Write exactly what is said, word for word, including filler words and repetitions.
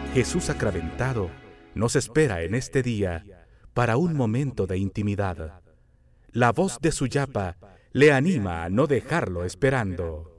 Jesús sacramentado nos espera en este día para un momento de intimidad. La voz de su yapa le anima a no dejarlo esperando.